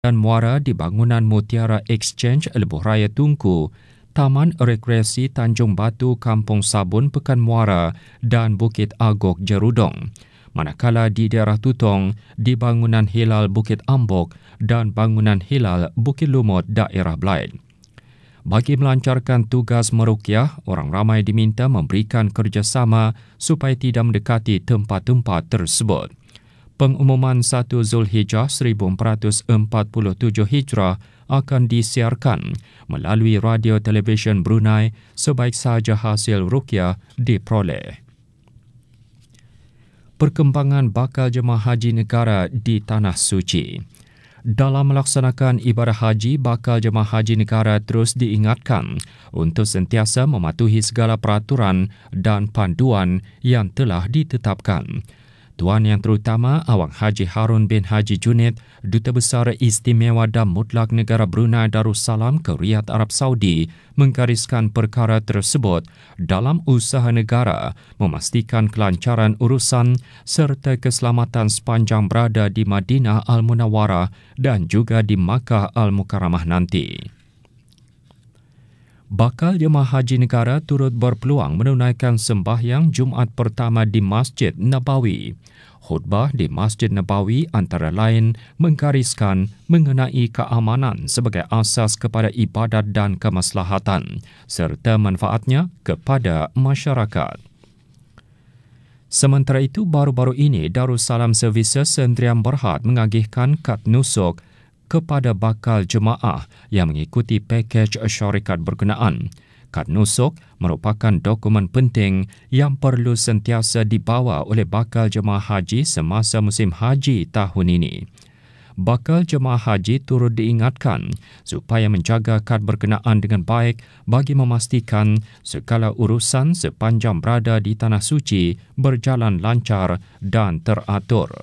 dan muara di bangunan Mutiara Exchange Lebuh Raya Tunku, Taman Rekreasi Tanjung Batu Kampung Sabun Pekan Muara dan Bukit Agok Jerudong. Manakala di daerah Tutong, di bangunan Hilal Bukit Ambok dan bangunan Hilal Bukit Lumut daerah Blyth. Bagi melancarkan tugas meruqyah, orang ramai diminta memberikan kerjasama supaya tidak mendekati tempat-tempat tersebut. Pengumuman 1 Zulhijjah 1447 Hijrah akan disiarkan melalui radio televisyen Brunei sebaik sahaja hasil ruqyah diperoleh. Perkembangan bakal jemaah haji negara di Tanah Suci. Dalam melaksanakan ibadah haji, bakal jemaah haji negara terus diingatkan untuk sentiasa mematuhi segala peraturan dan panduan yang telah ditetapkan. Tuan Yang Terutama Awang Haji Harun bin Haji Junid, Duta Besar Istimewa dan Mutlak Negara Brunei Darussalam ke Riyadh Arab Saudi, menggariskan perkara tersebut dalam usaha negara memastikan kelancaran urusan serta keselamatan sepanjang berada di Madinah Al-Munawwarah dan juga di Makkah Al-Mukarramah nanti. Bakal jemaah haji negara turut berpeluang menunaikan sembahyang Jumaat pertama di Masjid Nabawi. Khutbah di Masjid Nabawi antara lain menggariskan mengenai keamanan sebagai asas kepada ibadat dan kemaslahatan serta manfaatnya kepada masyarakat. Sementara itu, baru-baru ini Darussalam Services Sdn Berhad mengagihkan kad nusuk kepada bakal jemaah yang mengikuti pakej syarikat berkenaan. Kad nusuk merupakan dokumen penting yang perlu sentiasa dibawa oleh bakal jemaah haji semasa musim haji tahun ini. Bakal jemaah haji turut diingatkan supaya menjaga kad berkenaan dengan baik bagi memastikan segala urusan sepanjang berada di Tanah Suci berjalan lancar dan teratur.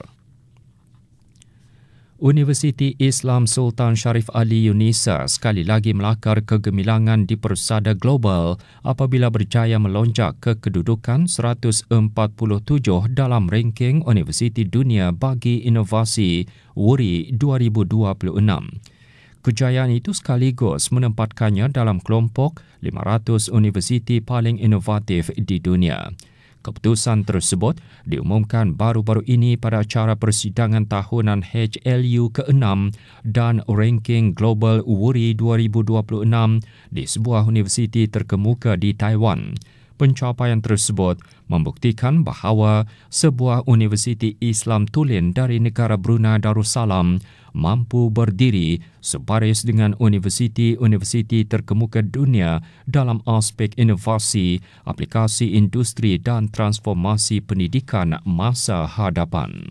Universiti Islam Sultan Sharif Ali UNISA sekali lagi melakar kegemilangan di persada global apabila berjaya melonjak ke kedudukan 147 dalam ranking Universiti Dunia bagi Inovasi WURI 2026. Kejayaan itu sekaligus menempatkannya dalam kelompok 500 universiti paling inovatif di dunia. Keputusan tersebut diumumkan baru-baru ini pada acara persidangan tahunan HLU ke-6 dan ranking Global WURI 2026 di sebuah universiti terkemuka di Taiwan. Pencapaian tersebut membuktikan bahawa sebuah universiti Islam tulen dari negara Brunei Darussalam mampu berdiri sebaris dengan universiti-universiti terkemuka dunia dalam aspek inovasi, aplikasi industri dan transformasi pendidikan masa hadapan.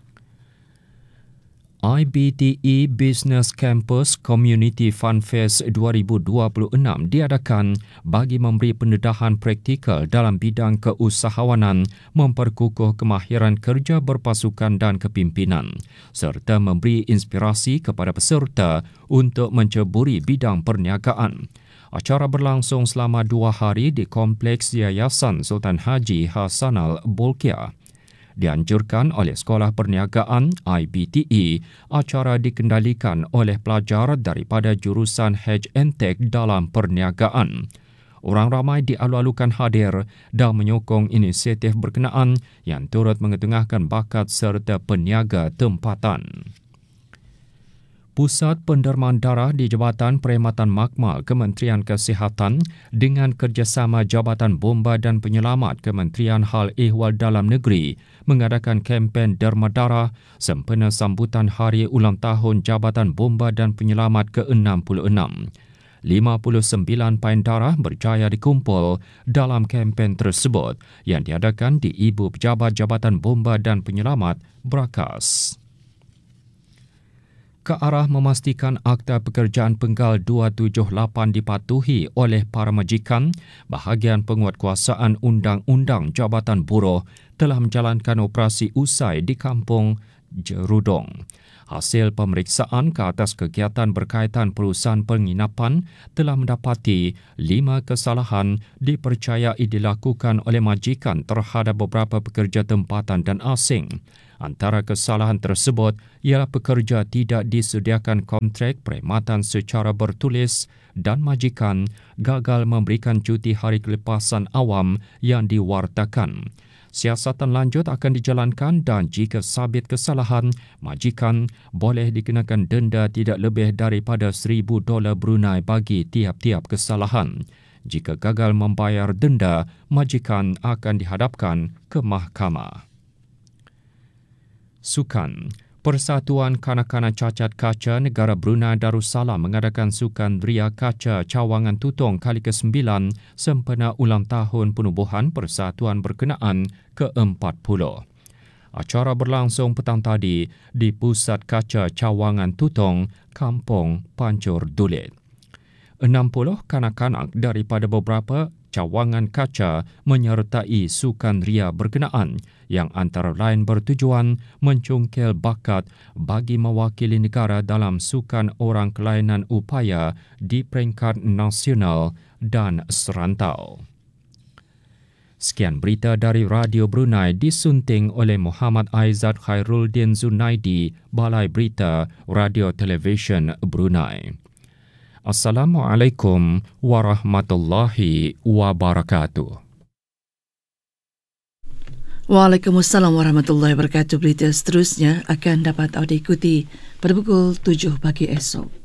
IBTE Business Campus Community Fun Fest 2026 diadakan bagi memberi pendedahan praktikal dalam bidang keusahawanan, memperkukuh kemahiran kerja berpasukan dan kepimpinan, serta memberi inspirasi kepada peserta untuk menceburi bidang perniagaan. Acara berlangsung selama 2 hari di Kompleks Yayasan Sultan Haji Hassanal Bolkiah. Dianjurkan oleh Sekolah Perniagaan IBTE, acara dikendalikan oleh pelajar daripada jurusan H&Tech dalam perniagaan. Orang ramai dialu-alukan hadir dan menyokong inisiatif berkenaan yang turut mengetengahkan bakat serta peniaga tempatan. Pusat Pendermaan Darah di Jabatan Perkhidmatan Makmal Kementerian Kesihatan dengan kerjasama Jabatan Bomba dan Penyelamat Kementerian Hal Ehwal Dalam Negeri mengadakan kempen derma darah sempena sambutan Hari Ulang Tahun Jabatan Bomba dan Penyelamat ke-66. 59 pain darah berjaya dikumpul dalam kempen tersebut yang diadakan di Ibu Pejabat Jabatan Bomba dan Penyelamat, Brakas. Ke arah memastikan Akta Pekerjaan Penggal 278 dipatuhi oleh para majikan, bahagian penguatkuasaan Undang-Undang Jabatan Buruh telah menjalankan operasi usai di Kampung Jerudong. Hasil pemeriksaan ke atas kegiatan berkaitan perusahaan penginapan telah mendapati 5 kesalahan dipercayai dilakukan oleh majikan terhadap beberapa pekerja tempatan dan asing. Antara kesalahan tersebut ialah pekerja tidak disediakan kontrak perkhidmatan secara bertulis dan majikan gagal memberikan cuti hari kelepasan awam yang diwartakan. Siasatan lanjut akan dijalankan dan jika sabit kesalahan, majikan boleh dikenakan denda tidak lebih daripada $1,000 Brunei bagi tiap-tiap kesalahan. Jika gagal membayar denda, majikan akan dihadapkan ke mahkamah. Sukan. Persatuan Kanak-kanak Cacat Kaca Negara Brunei Darussalam mengadakan Sukan Ria Kaca Cawangan Tutong kali ke-9 sempena ulang tahun penubuhan persatuan berkenaan ke-40. Acara berlangsung petang tadi di Pusat Kaca Cawangan Tutong, Kampung Pancur Dulit. 60 kanak-kanak daripada beberapa cawangan kaca menyertai sukan ria berkenaan yang antara lain bertujuan mencungkil bakat bagi mewakili negara dalam sukan orang kelainan upaya di peringkat nasional dan serantau. Sekian berita dari Radio Brunei disunting oleh Muhammad Aizat Khairuddin Zunaidi, Balai Berita Radio Televisyen Brunei. Assalamualaikum warahmatullahi wabarakatuh. Waalaikumsalam warahmatullahi wabarakatuh. Berita seterusnya akan dapat anda ikuti pada pukul 7 pagi esok.